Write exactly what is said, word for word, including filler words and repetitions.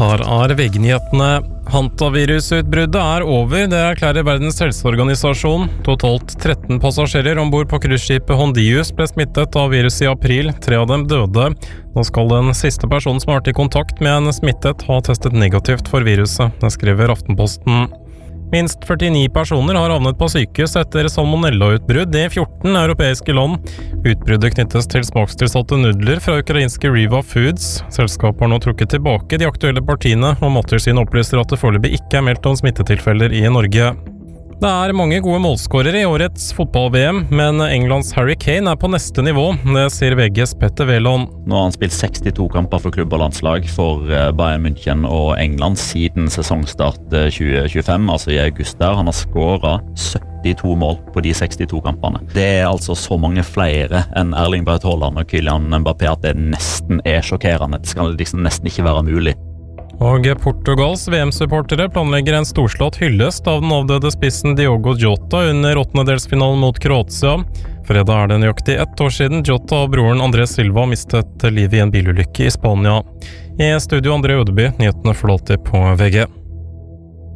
Her er V G-nyhetene. Hantavirusutbruddet er over, det erklærer Verdens helseorganisasjon. Totalt tretten passasjerer ombord på cruiseskipet Hondius ble smittet av viruset i april. Tre av dem døde. Nå skal den siste personen som har vært i kontakt med en smittet ha testet negativt for viruset, det skriver Aftenposten. Minst førtini personer har havnet på sykehus etter salmonella-utbrudd i fjorten europeiske land. Utbruddet knyttes til smakstilsatte nudler fra ukrainske Riva Foods. Selskapet har nå trukket tilbake de aktuelle partiene, og Mattilsynet opplyser at det foreløpig ikke er meldt om smittetilfeller i Norge. Det er mange gode målskårere i årets fotball-V M, men Englands Harry Kane er på neste nivå, det sier V G's Petter Wæland. Nå har han spilt sekstito kamper for klubb og landslag for Bayern München og England siden sesongstart tjue tjuefem, altså i august der. Han har skåret syttito mål på de sekstito kampene. Det er altså så mange flere enn Erling Braut Haaland og Kylian Mbappé at det nesten er sjokkerende. Det skal liksom nesten ikke være mulig. Og Portugals V M-supportere planlegger en storslått hyllest av den avdøde spissen Diogo Jota under åttendedelsfinalen mot Kroatia. Fredag er det nøyaktig ett år siden Jota og broren André Silva mistet livet i en bilulykke i Spania. I studio André Ødeby, nyhetene forlater på V G.